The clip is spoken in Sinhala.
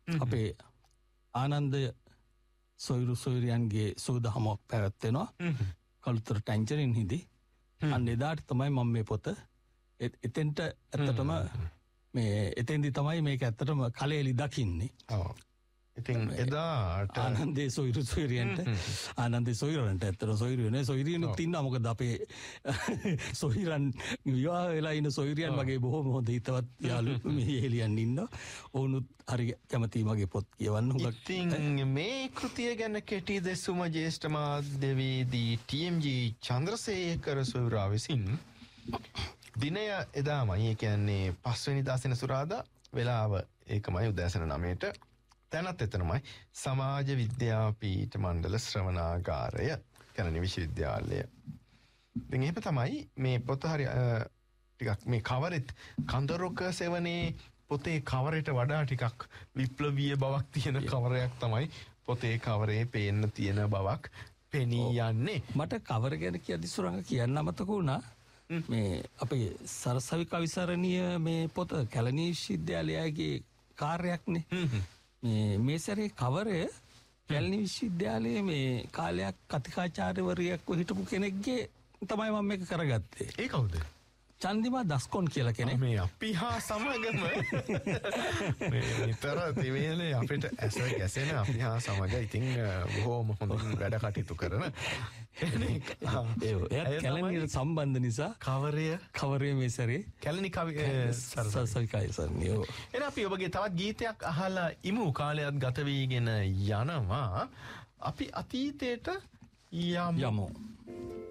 අපේ ආනන්ද සොයිරු සොයිරියන්ගේ සූදහමක් පැවැත්වෙනවා කළුතර ටැන්චරින් හිදී අන්න එදාට තමයි මම මේ පොත එතෙන්ට ඇත්තටම මේ එතෙන්දි තමයි මේක ඇත්තටම කලෙලි දකින්නේ. ඉතින් එදාට ආනන්දේ සොයිරු සොයිරියන්ට ආනන්දේ සොයිරන්ට ඇත්තට සොයිරියෝ නේ සොයිරියනුත් ඉන්නවා මොකද අපේ සොයිරන් විවාහ වෙලා ඉන්න සොයිරියන් මගේ බොහොම හොඳ හිතවත් යාළුවෝ මේ එළියන් ඉන්නවා. ඔවුනුත් හරි කැමතියි මගේ පොත් කියවන්න හුඟක්. ඉතින් මේ කෘතිය ගැන කෙටි දෙසුම ජ්‍යෙෂ්ඨ මාධ්‍යවේදී TMG චන්ද්‍රසේකර සොයිරා විසින් දිනය එදාමයි ඒ කියන්නේ 5 වෙනිදා සෙනසුරාදා වෙලාව ඒකමයි උදෑසන 9ට තැනත් එතනමයි සමාජ විද්‍යාපීඨ මණ්ඩල ශ්‍රවණාගාරය කැලණි විශ්වවිද්‍යාලය. ඉතින් එහෙම තමයි මේ පොත හරි ටිකක් මේ කවරෙත් කන්දරොක සෙවනේ පොතේ කවරයට වඩා ටිකක් විප්ලවීය බවක් තියෙන කවරයක් තමයි පොතේ කවරේ පේන්න තියෙන බවක් පෙනී යන්නේ. මට කවර ගැන කියද්දි සුරංග කියන්න අමතක වුණා. මේ අපේ සරසවි කවිසරණීය මේ පොත කැලණි විශ්වවිද්‍යාලයගේ කාර්යයක්නේ. මේ සැරේ කවරය කැලණි විශ්වවිද්‍යාලයේ මේ කාලයක් කතිකාචාර්යවරියෙක්ව හිටපු කෙනෙක්ගේ තමයි මම මේක කරගත්තේ. ඒ කවුද? චන්දිමා දස්කොන් කියලා කෙනෙක්. මේ අපි හා සමගම මේ නිතර තිවේලේ අපිට ඇස ගැසෙන අපි හා සමග ඉතින් බොහොම හොඳින් වැඩ කටයුතු කරන කෙනෙක්. එයාත් කැලණියට සම්බන්ධ නිසා කවරේ මේ සැරේ කැලණි කවි සරසවි කවිසරණිය. එහෙනම් අපි ඔබගේ තවත් ගීතයක් අහලා ඉමු. කාලයක් ගත වීගෙන යනවා. අපි අතීතයට යමු.